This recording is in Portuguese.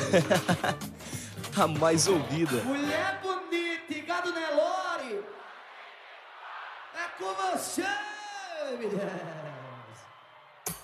A mais ouvida. Mulher bonita e gado Nelore. É com você, mulher.